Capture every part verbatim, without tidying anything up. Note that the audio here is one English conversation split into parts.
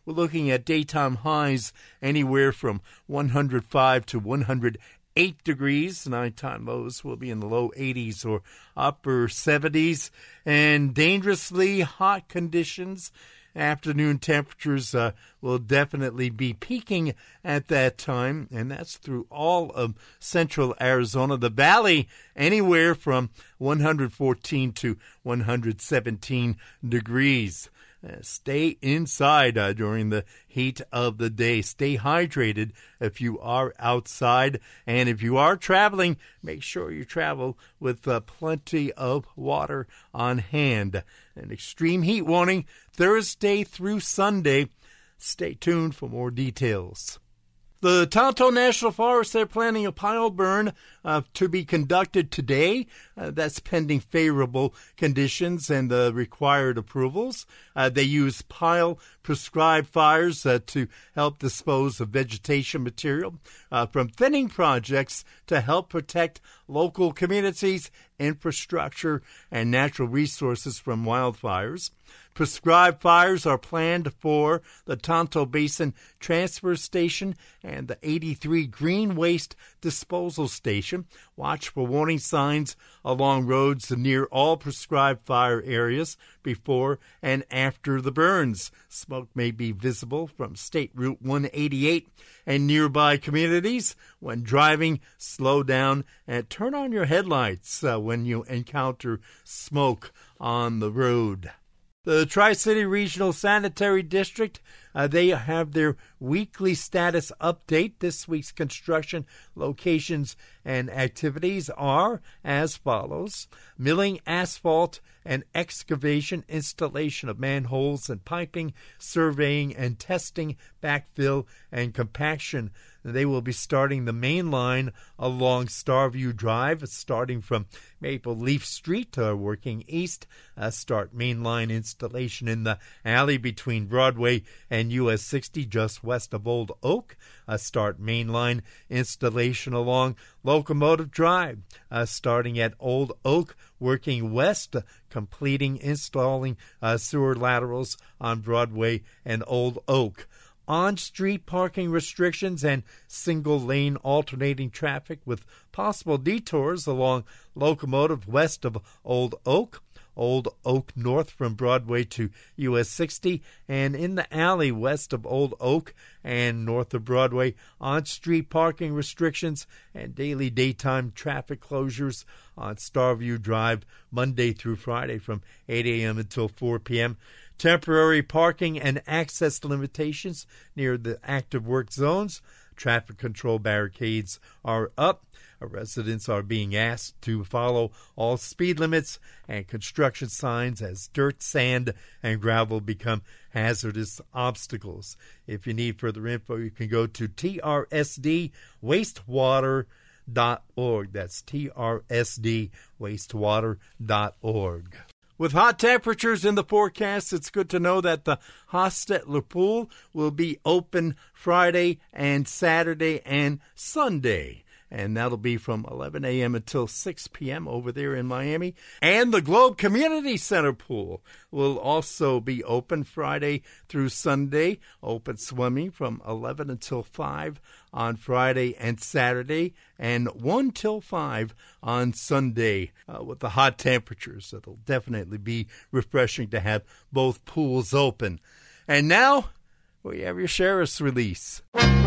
We're looking at daytime highs anywhere from one hundred five to one hundred eight degrees. Nighttime lows will be in the low eighties or upper seventies. And dangerously hot conditions. Afternoon temperatures uh, will definitely be peaking at that time, and that's through all of central Arizona. The valley, anywhere from one hundred fourteen to one hundred seventeen degrees. Uh, stay inside uh, during the heat of the day. Stay hydrated if you are outside. And if you are traveling, make sure you travel with uh, plenty of water on hand. An extreme heat warning Thursday through Sunday. Stay tuned for more details. The Tonto National Forest, they're planning a pile burn uh, to be conducted today. Uh, that's pending favorable conditions and the required approvals. Uh, they use pile prescribed fires uh, to help dispose of vegetation material uh, from thinning projects to help protect local communities, infrastructure, and natural resources from wildfires. Prescribed fires are planned for the Tonto Basin Transfer Station and the eighty-three Green Waste Disposal Station. Watch for warning signs along roads near all prescribed fire areas before and after the burns. Smoke may be visible from State Route one eighty-eight and nearby communities. When driving, slow down and turn on your headlights uh, when you encounter smoke on the road. The Tri-City Regional Sanitary District, uh, they have their weekly status update. This week's construction locations and activities are as follows: milling, asphalt, and excavation, installation of manholes and piping, surveying and testing, backfill, and compaction. They will be starting the main line along Starview Drive, starting from Maple Leaf Street, uh, working east. Uh, start main line installation in the alley between Broadway and U S sixty, just west of Old Oak. Uh, start main line installation along Locomotive Drive, uh, starting at Old Oak, working west, uh, completing installing uh, sewer laterals on Broadway and Old Oak. On-street parking restrictions and single-lane alternating traffic with possible detours along Locomotive west of Old Oak, Old Oak north from Broadway to U S sixty, and in the alley west of Old Oak and north of Broadway, on-street parking restrictions and daily daytime traffic closures on Starview Drive Monday through Friday from eight a.m. until four p.m., temporary parking and access limitations near the active work zones. Traffic control barricades are up. Residents are being asked to follow all speed limits and construction signs as dirt, sand, and gravel become hazardous obstacles. If you need further info, you can go to T R S D wastewater dot org. That's T R S D wastewater dot org. With hot temperatures in the forecast, it's good to know that the Hostetler Pool will be open Friday and Saturday and Sunday. And that'll be from eleven a.m. until six p.m. over there in Miami. And the Globe Community Center Pool will also be open Friday through Sunday. Open swimming from eleven until five on Friday and Saturday, and one till five on Sunday. Uh, with the hot temperatures, it'll definitely be refreshing to have both pools open. And now, we have your sheriff's release.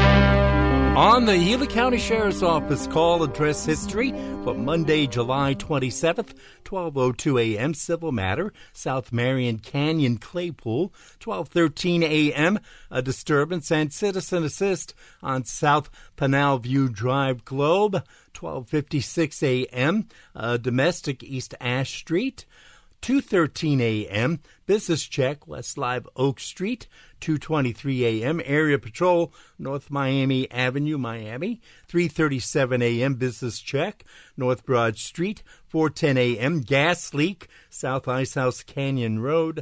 On the Gila County Sheriff's Office call address history for Monday, July twenty-seventh, twelve oh two a.m. Civil matter, South Marion Canyon Claypool, twelve thirteen a.m. A disturbance and citizen assist on South Pinal View Drive Globe, twelve fifty-six a.m. A domestic East Ash Street, two thirteen a.m. Business check West Live Oak Street, two twenty-three a.m. Area patrol North Miami Avenue, Miami, three thirty-seven a.m. Business check North Broad Street, four ten a.m. Gas leak South Icehouse Canyon Road,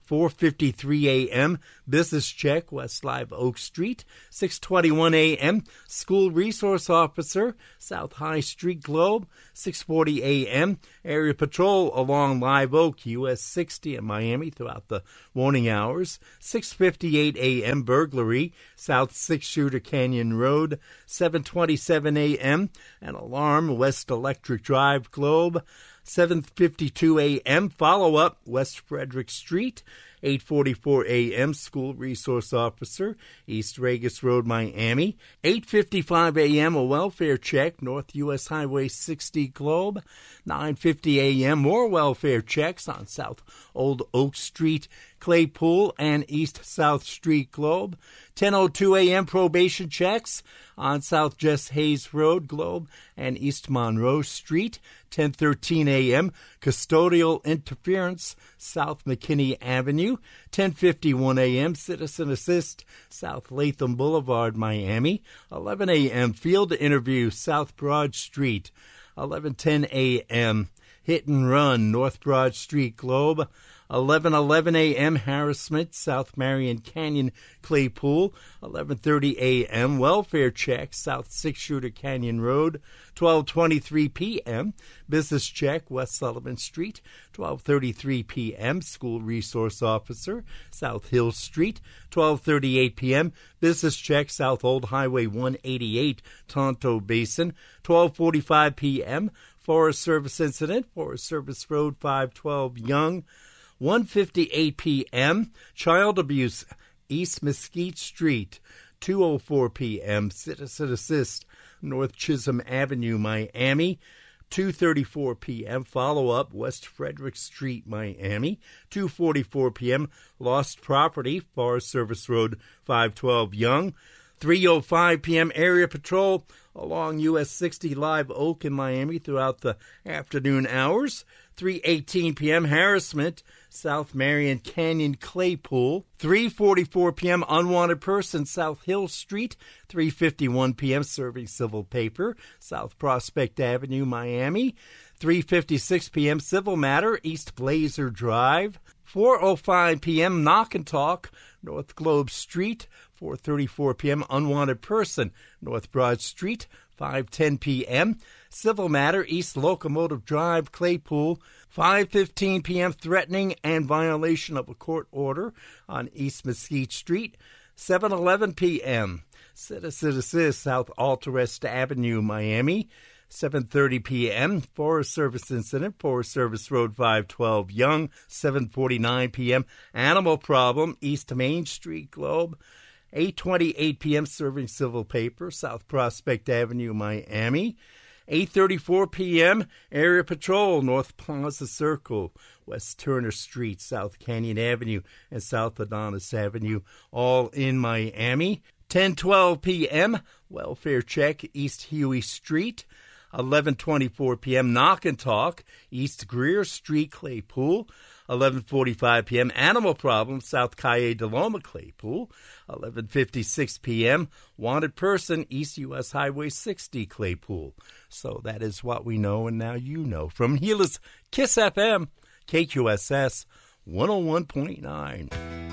four fifty-three a.m. Business Check, West Live Oak Street. six twenty-one a.m. School Resource Officer, South High Street Globe. six forty a.m. Area Patrol along Live Oak, U S sixty in Miami throughout the morning hours. six fifty-eight a.m. Burglary, South Six Shooter Canyon Road. seven twenty-seven a.m. An alarm, West Electric Drive Globe. seven fifty-two a.m. Follow-up, West Frederick Street. eight forty-four a.m. School Resource Officer, East Regis Road, Miami. eight fifty-five a.m. A welfare check, North U S Highway sixty Globe. nine fifty a.m. More welfare checks on South Old Oak Street, Claypool, and East South Street Globe. ten oh two a.m. Probation checks on South Jess Hayes Road, Globe, and East Monroe Street. ten thirteen a.m. Custodial interference, South McKinney Avenue. ten fifty-one a.m. Citizen Assist, South Latham Boulevard, Miami. eleven a.m. Field interview, South Broad Street. eleven ten a.m. Hit and Run, North Broad Street, Globe. eleven eleven a.m. Harassment, South Marion Canyon, Claypool. eleven thirty a.m. Welfare Check, South Six Shooter Canyon Road. twelve twenty-three p.m. Business Check, West Sullivan Street. twelve thirty-three p.m. School Resource Officer, South Hill Street. twelve thirty-eight p.m. Business Check, South Old Highway one eighty-eight, Tonto Basin. twelve forty-five p.m. Forest Service Incident, Forest Service Road five twelve Young. one fifty-eight p.m. Child Abuse, East Mesquite Street. two oh four p.m. Citizen Assist, North Chisholm Avenue, Miami. two thirty-four p.m. Follow-up, West Frederick Street, Miami. two forty-four p.m. Lost Property, Forest Service Road five twelve Young. three oh five p.m. Area Patrol along U S sixty Live Oak in Miami throughout the afternoon hours. three eighteen p.m. Harassment, South Marion Canyon, Claypool. three forty-four p.m. Unwanted Person, South Hill Street. three fifty-one p.m. Serving Civil Paper, South Prospect Avenue, Miami. three fifty-six p.m. Civil Matter, East Blazer Drive. four oh five p.m. Knock and Talk, North Globe Street. four thirty-four p.m. Unwanted Person, North Broad Street. five ten p.m. Civil Matter, East Locomotive Drive, Claypool. five fifteen p.m. Threatening and violation of a court order on East Mesquite Street. seven eleven p.m. Citizen Assist, South Altarest Avenue, Miami. seven thirty p.m. Forest Service Incident, Forest Service Road five twelve Young. seven forty-nine p.m. Animal Problem, East Main Street, Globe. eight twenty-eight p.m. Serving Civil Paper, South Prospect Avenue, Miami. eight thirty-four p.m. Area Patrol, North Plaza Circle, West Turner Street, South Canyon Avenue, and South Adonis Avenue, all in Miami. ten twelve p.m. Welfare Check, East Huey Street. eleven twenty-four p.m. Knock and Talk, East Greer Street, Claypool. eleven forty-five p.m. Animal Problem, South Calle de Loma, Claypool. eleven fifty-six p.m. Wanted Person, East U S Highway sixty, Claypool. So that is what we know, and now you know. From Gila's Kiss F M, K Q S S one oh one point nine.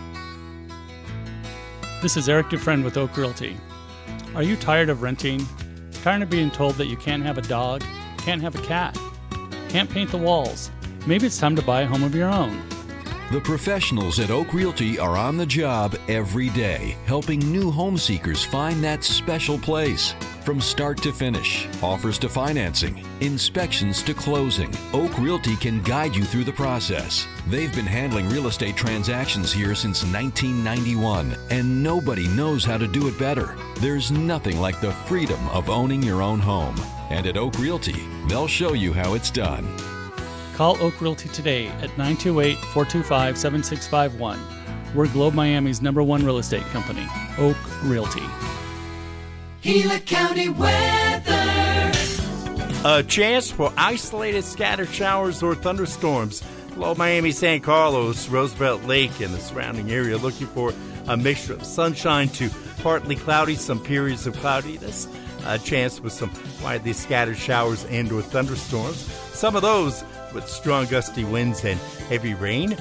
This is Eric Dufresne with Oak Realty. Are you tired of renting? Tired of being told that you can't have a dog, can't have a cat, can't paint the walls? Maybe it's time to buy a home of your own. The professionals at Oak Realty are on the job every day, helping new home seekers find that special place. From start to finish, offers to financing, inspections to closing, Oak Realty can guide you through the process. They've been handling real estate transactions here since nineteen ninety-one, and nobody knows how to do it better. There's nothing like the freedom of owning your own home. And at Oak Realty, they'll show you how it's done. Call Oak Realty today at nine two eight, four two five, seven six five one. We're Globe Miami's number one real estate company, Oak Realty. Gila County weather. A chance for isolated scattered showers or thunderstorms. Globe Miami, San Carlos, Roosevelt Lake, and the surrounding area looking for a mixture of sunshine to partly cloudy, some periods of cloudiness. A chance for some widely scattered showers and or thunderstorms. Some of those with strong gusty winds and heavy rain. We will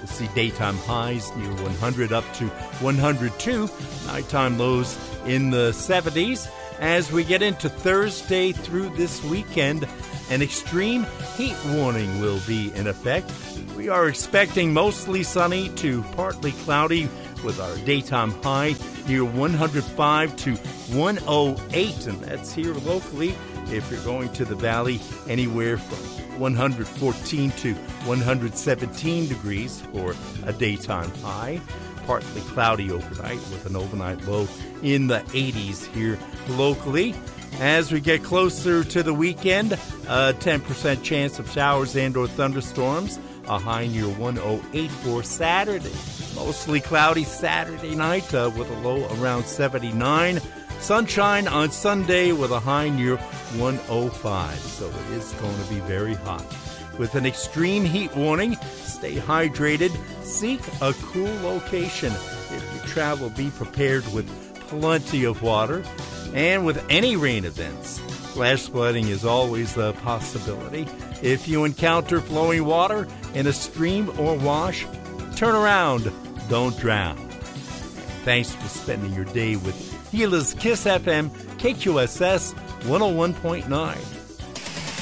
see daytime highs near one hundred up to one hundred two. Nighttime lows in the seventies. As we get into Thursday through this weekend, an extreme heat warning will be in effect. We are expecting mostly sunny to partly cloudy with our daytime high near one hundred five to one oh eight, and that's here locally. If you're going to the valley, anywhere from one hundred fourteen to one hundred seventeen degrees for a daytime high. Partly cloudy overnight with an overnight low in the eighties here locally. As we get closer to the weekend, a ten percent chance of showers and or thunderstorms, a high near one oh eight for Saturday. Mostly cloudy Saturday night uh, with a low around seventy-nine. Sunshine on Sunday with a high near one oh five. So it is going to be very hot. With an extreme heat warning, stay hydrated, seek a cool location. If you travel, be prepared with plenty of water. And with any rain events, flash flooding is always a possibility. If you encounter flowing water in a stream or wash, turn around, don't drown. Thanks for spending your day with Gila's Kiss F M, K Q S S one oh one point nine.